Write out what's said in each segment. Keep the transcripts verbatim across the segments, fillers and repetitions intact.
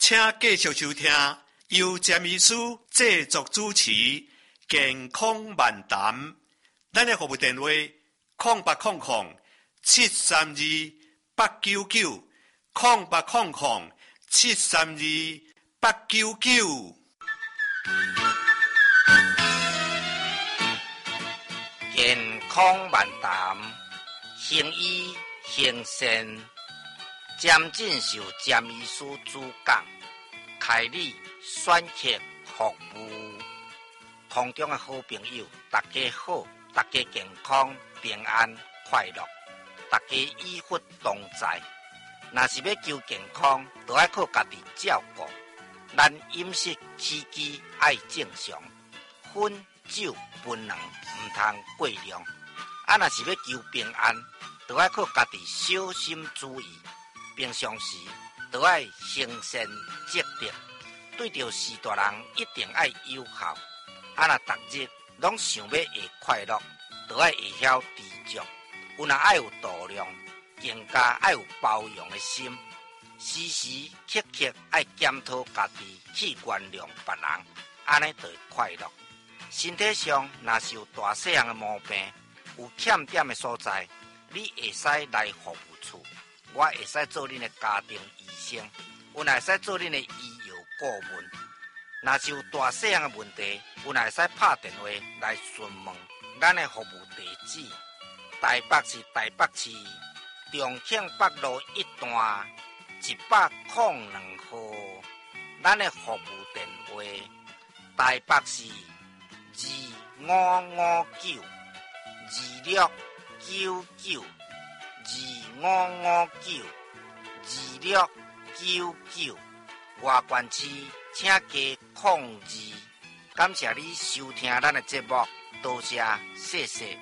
请继续收听由詹医师制作主持健康漫谈。咱的服务电话：空八空空七三二八九九，空八空空七三二八九九。 健康漫谈，行医行善，詹进修詹医师主讲，开立选择服务。空中的好朋友，大家好，大家健康平安快乐，大家医福同在。若是要求健康，就要靠家己照顾。咱饮食起居爱正常，薰酒槟榔唔通过量。啊，若是要求平安，就要靠家己小心注意。平常时就要行善积德，对着事大人一定要友好。啊，若逐日拢想要会快乐，就要会晓知足。有若爱有度量，更加爱有包容的心。时时刻刻爱检讨家己去原谅别人，安尼就会快乐。身体上若是有大细项的毛病，有欠点的所在，你会使来服务处，我会使做恁的家庭医生，有若会使做恁的医药顾问。若是有大细项的问题，有若会使拍电话来询问咱的服务地址：台北市台北市重庆北路一段一百零两号。咱的服务电话：台北市二五五九二六九九二五五九二六九九。外县市请加控制。感谢你收听咱的节目，多谢谢谢。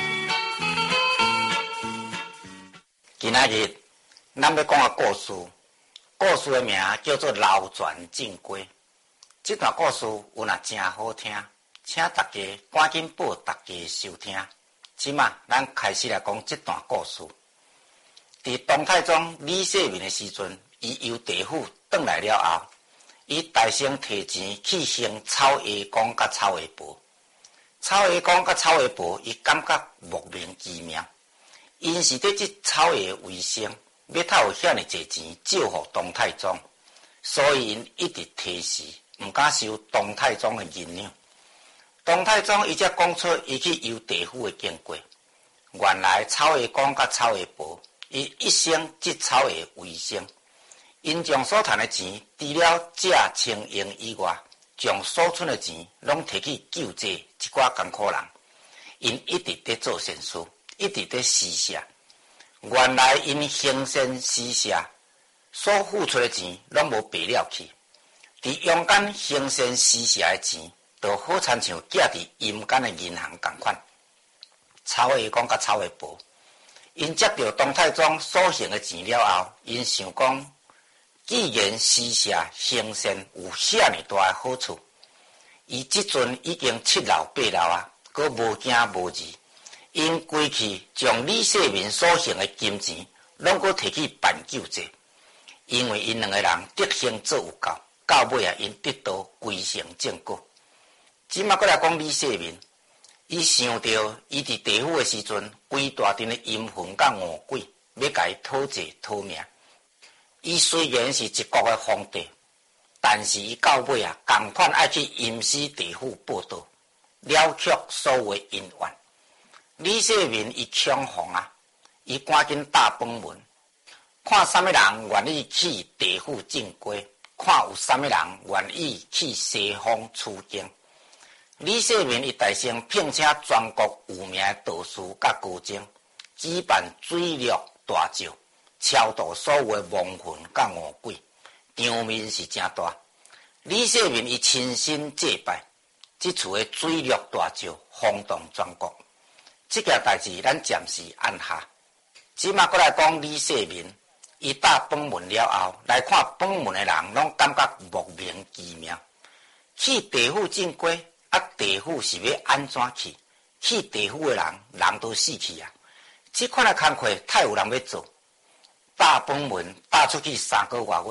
今仔日咱要讲个故事，故事的名叫做《流传正规》。这段故事有若真好听，请大家赶紧报大家收听。即马咱开始来讲这段故事。伫唐太宗李世民的时阵，伊由地府转来了后，伊大声提钱去行草鞋公甲草鞋婆。草鞋公甲草鞋婆，伊感觉莫名其妙，因是伫这草鞋为生，要透有遐尼侪钱借互唐太宗，所以因一直提示，毋敢收唐太宗的银两。唐太宗伊才讲出伊去游地府的经过。原来草鞋公甲草鞋婆，伊一生即草鞋为生。因将所赚的钱，除了借清用以外，将所存的钱拢摕去救济一寡艰苦人。因一直在做善事，一直在施舍。原来因行善施舍所付出的钱，拢无白了去。伫勇敢行善施舍的钱，就好亲像寄伫阴间的银行同款。草鞋公甲草鞋婆，因接到唐太宗所行的钱了后，因想讲，既然施舍行善有遐尼大的好处，伊即阵已经七老八老啊，阁无惊无疑，因归去将李世民所行的金钱，拢阁摕去办救济，因为因两个人德行做有够，到尾啊，因得到归成正果。即马阁来讲李世民，伊想到伊伫地府的时阵，规大阵的阴魂甲恶鬼要甲伊讨债讨命。伊虽然是一国的皇帝，但是伊到尾啊，同款爱去阴司地府报道，了却所有的因缘。李世民伊恐慌啊，伊赶紧打崩门，看啥物人愿意去地府进归，看有啥物人愿意去西方取经。李世民伊大声聘请全国有名的道士甲高僧，举办水陆大醮，超度所有的亡魂甲恶鬼，场面是真大。李世民伊亲身祭拜，这次的水陆大醮轰动全国。这件代志咱暂时按下。即马过来讲李世民，伊打崩门了后，来看崩门的人，拢感觉莫名其妙。去地府进归，啊地府是要安怎去？去地府的人，人都死去啊！这款的工课太有人要做。大崩门打出去三个外月啊，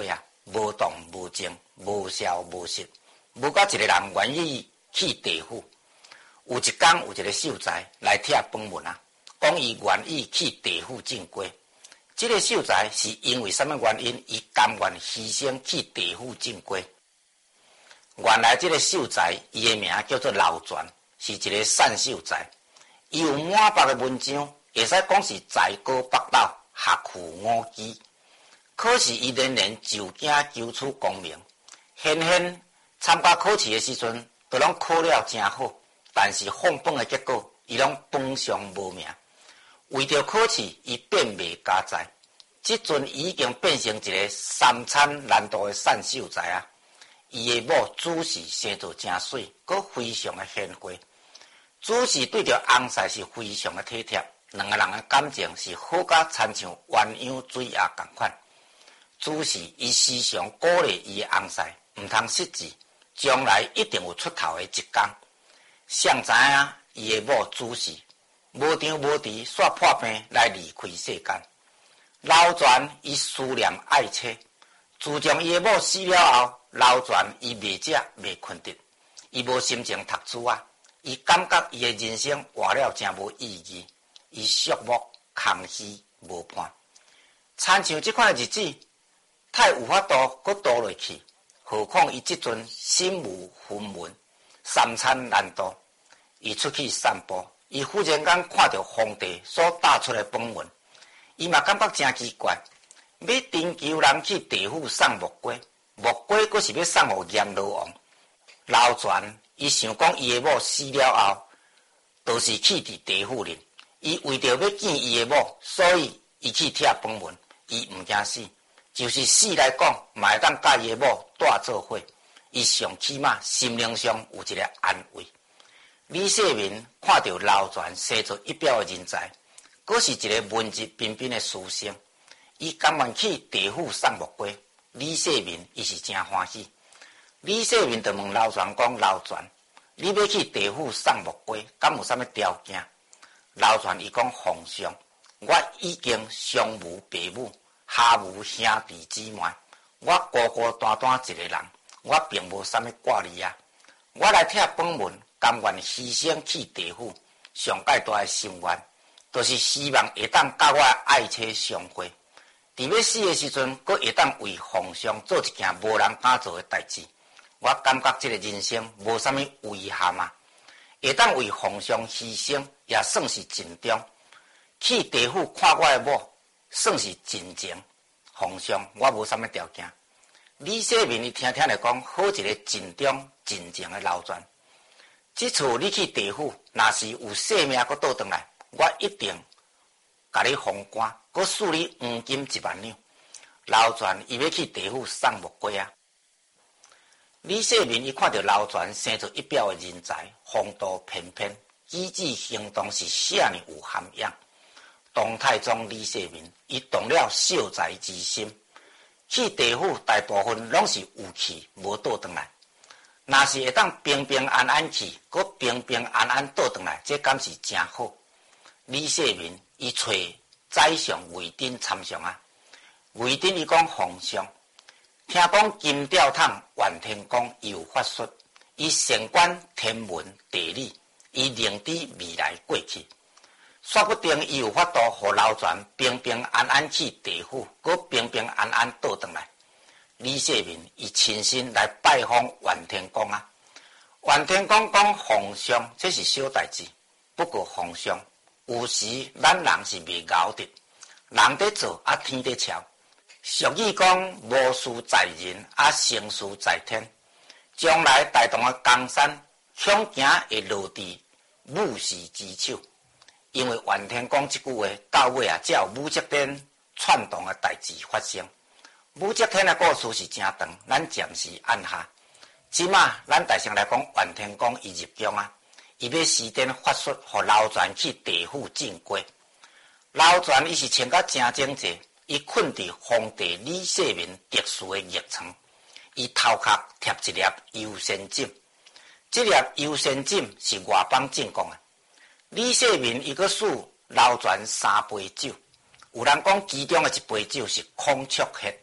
无动无静，无消无息，无甲一个人愿意去地府。有一天有一个秀才来贴访问啊，讲伊愿意去地府正规。这个秀才是因为什么原因，伊甘愿牺牲去地府正规？原来这个秀才伊的名叫做老全，是一个善秀才。伊有满腹的文章，会使讲是才高八斗，学富五车。可是伊仍然就惊求取功名，显显参加考试的时阵，都拢考了真好，但是放榜的结果，伊拢榜上无名。为着考试，伊变卖家财，即阵已经变成一个三餐难度的善秀才啊！伊的某主事生做真水，阁非常的贤惠。主事对着翁婿是非常的体贴，两个人的感情是好甲亲像鸳鸯水鸭同款。主事伊时常鼓励伊的翁婿，毋通失志，将来一定有出头的一天。谁知影伊的某主事无张无弛，煞破病来离开世间。老全伊思念爱妻，自从伊的某死了后，老全伊未食未困得，伊无心情读书啊，伊感觉伊的人生活了真无意义，伊寂寞空虚无伴。亲像即款的日子，太有法度阁度落去，何况伊即阵心无分文，三餐难度。伊出去散步，伊忽然间看到皇帝所打出的榜文，伊嘛感觉真奇怪，要征求人去地府送木瓜，木瓜阁是要送互阎罗王。老全伊想讲伊的某死了后，都是去伫地府里，伊为着要见伊的某，所以伊去贴榜文。伊毋惊死，就是死来讲，嘛会当甲伊的某带做伙。伊上起码心灵上有一个安慰。李世民看到老全生出一表的人才，阁是一个文质彬彬的书生，伊甘愿去地府送木瓜。李世民伊是真欢喜。李世民就问老全讲：老全，你要去地府送木瓜，敢有啥物条件？老全伊讲：皇上，我已经上无爸母，下无兄弟姊妹，我孤孤单单一个人，我并无啥物挂虑啊。我来贴榜文，甘愿牺牲去地府，上界大的心愿，就是希望会当甲我爱妻相会，伫要死的时阵，阁会当为皇上做一件无人敢做的代志。我感觉这个人生无啥物遗憾啊，会当为皇上牺牲，也算是尽忠。去地府看我的某，算是尽情。皇上，我无啥物条件。李世民伊听听来讲，好一个尽忠尽情的老全。这次你去地府，若是有性命阁倒转来，我一定甲你封官，阁赐你黄金一万两。老全伊要去地府送木瓜啊！李世民伊看到老全生出一表的人才，风度翩翩，举止行动是遐尔有涵养。唐太宗李世民伊动了秀才之心，去地府大部分拢是有去无倒转来。若是会当平平安安去，阁平平安安倒转来，这敢是真好。李世民伊找宰相魏征参详啊，魏征伊讲：皇上，听讲金吊桶袁天罡伊有法术，伊擅管天文地理，伊能知未来过去，说不定伊有法度互老全平平安安去地府，阁平平安安倒转来。李世民伊亲身来拜访袁天罡啊。袁天罡讲：皇上，这是小代志，不过皇上，有时咱人是袂熬得，人在做啊，天在瞧。俗语讲：无事在人，啊成事在天。将来大同的江山，恐惊会落伫武士之手。因为袁天罡这句话到尾啊，才有武则天篡唐的代志发生。武则天的故事是真长，咱暂时按下。即马咱大声来讲，袁天罡伊入宫啊，伊要施展法术，互老全去地府正过。老全伊是穿甲真整齐，伊困伫皇帝李世民特殊的腋床，伊头壳贴一粒优先枕，这粒优先枕是外邦进贡的。李世民伊阁赐老全三杯酒，有人讲其中的一杯酒是孔雀血。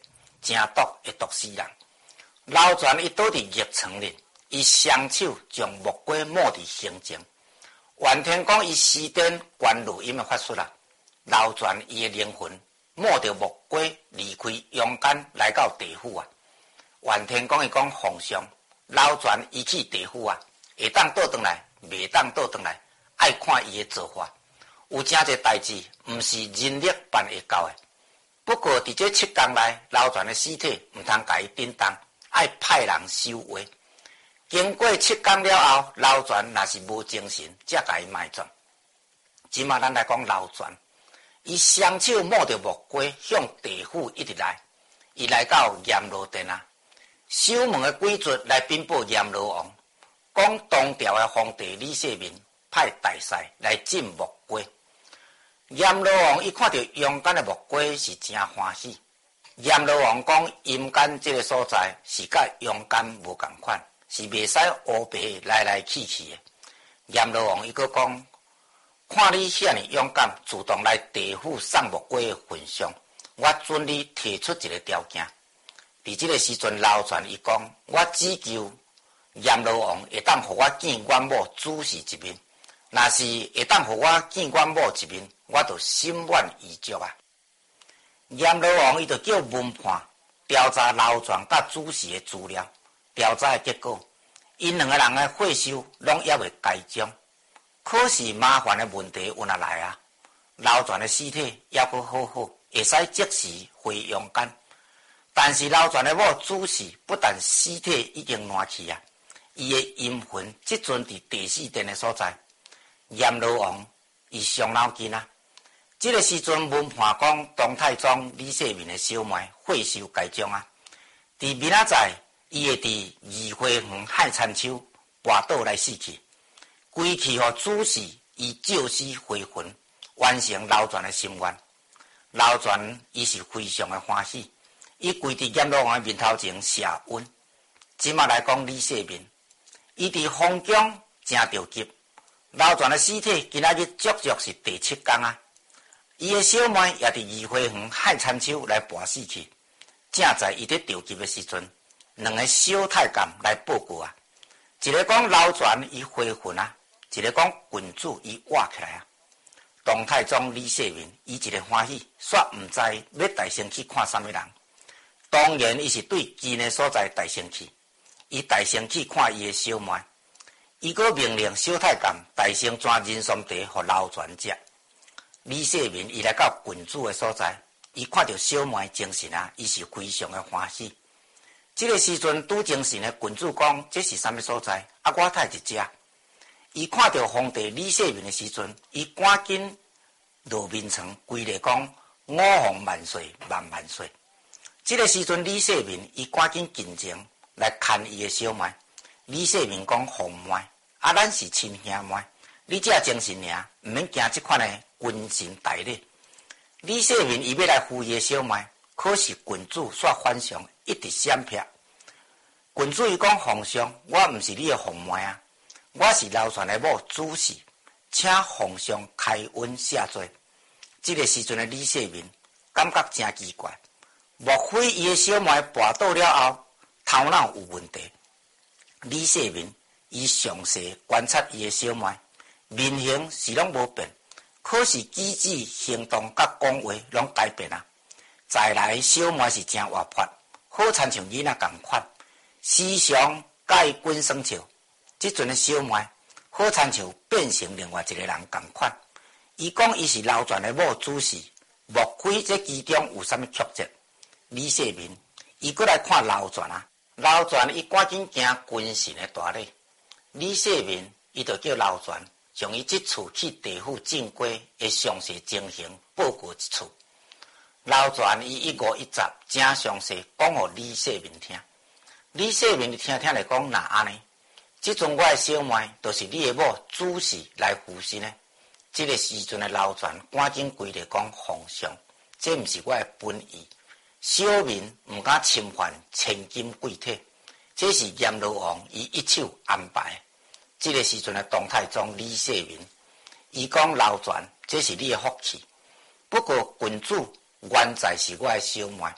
真毒会毒死人。老泉伊倒伫逆层里，伊双手将木瓜抹伫胸前。原天讲伊施展观录音的法术啦，老泉伊的灵魂摸着木瓜离开阳间来到地府啊。原天讲伊讲皇上，老泉伊去地府啊，会当倒转来，袂当倒转来，爱看伊的做法。有真侪代志，毋是人力办会到的。不过伫这七天内，老泉的尸体毋通甲伊震动，爱派人收回。经过七天了后，老泉若是无精神，才甲伊埋葬。即马咱来讲老泉，伊双手摸着木瓜向地府一直来，伊来到阎罗殿啊，守门的贵族来禀报阎罗王，讲当朝的皇帝李世民派大使来进木瓜。阎罗王伊看到阳间的木瓜是真欢喜。阎罗王讲阴间这个所在是甲阳间无共款，是袂使乌白来来去去的。阎罗王伊阁讲，看你遐尼勇敢，主动来地府送木瓜的份上，我准你提出一个条件。伫这个时阵，老泉伊讲，我只求阎罗王会当互我见阮某主事一面，若是会当互我见阮某一面，我就心愿意足啊。阎罗王伊就叫文判调查老泉甲主事的资料，调查的结果，因两个人的血收拢还未开奖。可是麻烦的问题有哪来啊？老泉的尸体还阁好好，会使即时回阳间。但是老泉的某主事不但尸体已经烂去啊，伊的阴魂即阵伫第四殿的所在。阎罗王伊伤脑筋啊！这个时阵，文判讲东太宗李世民的小妹血收开奖啊！伫明仔载，伊会伫宜花园海参秋跋倒来死去，归去互主事以救死回魂，完成老泉的心愿。老泉伊是非常的欢喜，伊跪伫阎罗王的面头前谢恩。即马来讲李世民，伊伫封疆真着急。老泉的尸体今仔日足足是第七天啊！伊的小妹也伫宜花园海参秋来跋死去。正在伊伫着急的时阵，两个小太监来报告啊！一个讲老泉伊回魂啊，一个讲郡主伊活起来啊。东太宗李世民伊一个欢喜，煞毋知要大生去看啥物人。当然，伊是对近的所在大生气，伊大生气看伊的小妹。伊阁命令小太监大声转人参茶互老泉食。李世民伊来到郡主的所在，伊看到小妹精神啊，伊是非常的欢喜。这个时阵拄精神的郡主讲：“这是啥物所在？啊，我太一食。”伊看到皇帝李世民的时阵，伊赶紧落面床跪咧讲：“吾皇万岁万万岁！”这个时阵李世民伊赶紧进前来看伊的小妹。李世民讲：“皇妹，啊，咱是亲兄妹。”你这精神尔，毋免惊这款的君臣大礼。李世民伊要来扶伊的小妹，可是郡主煞反常，一直闪避。郡主伊讲：“皇上，我毋是你的皇妹啊，我是老泉的某主事，请皇上开恩赦罪。”这个时阵的李世民感觉真奇怪，莫非伊的小妹跋倒了后，头脑有问题？李世民伊详细观察伊的小妹。面型是拢无变，可是举止、行动甲讲话拢改变啊！再来，小妹是真活泼，好亲像囡仔共款，时常甲伊滚耍笑。即阵的小妹好亲像变成另外一个人共款。伊讲伊是老泉的某主事，莫非这其中有啥物曲折？李世民伊过来看老泉啊，老泉伊赶紧行君臣的大礼。李世民伊就叫老泉。将伊即次去地府进过的详细情形报告一次。老泉伊一五一十真详细讲互李世民听。李世民听听来讲，那安尼，即阵我的小妹就是你的某主事来扶身呢。这个时阵的老泉赶紧跪咧讲：“皇上，这毋是我的本意，小民毋敢侵犯千金贵体，这是阎罗王伊一手安排。”这个时阵的东太宗李世民，伊讲老泉，这是你的福气。不过郡主原在是我的小妹，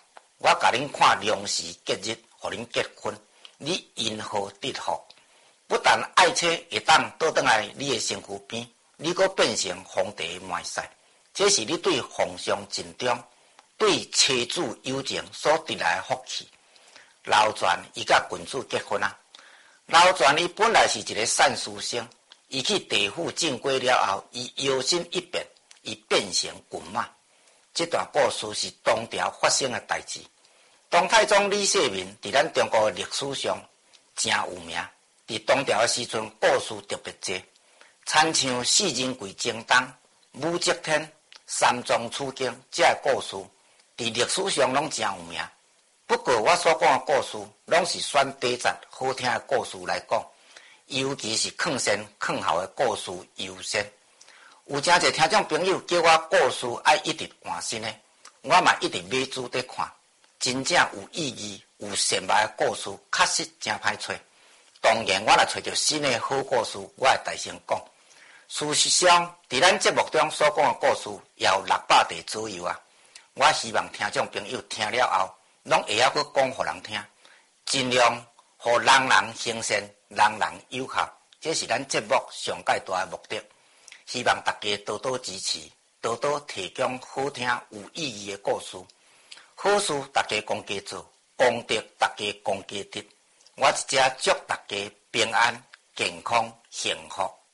我甲恁看良时吉日，互恁结婚，你因何得福？不但爱妻会当倒转来你的身躯边，你阁变成皇帝的麦赛，这是你对皇上尽忠、对妻子友情所得来的福气。老全伊甲郡主结婚啊，老全伊本来是一个善书生，伊去地府进归了后，伊摇身一变，伊变成骏马。这段故事是唐朝发生的代志。唐太宗李世民伫咱中国历史上真有名。伫唐朝的时阵，故事特别多，参像四人贵征东、武则天、三宗取经这个故事，伫历史上拢真有名。不过我所讲的故事，拢是选短暂好听的故事来讲，尤其是劝善劝孝的故事优先。有真侪听众朋友叫我故事爱一直换新的，我嘛一直买书在看，真正有意义、有善脉的故事，确实真歹找。当然，我若找到新的好故事，我会大声讲。事实上，伫咱节目中所讲的故事也有六百题左右啊。我希望听众朋友听了后，拢会晓去讲互人听，尽量互人人行善，人人友好，这是咱节目上界大的目的。希望大家多多支持，多多提供好听有意义的故事。好事大家共加做，功德大家共加得。我一只祝大家平安、健康、幸福。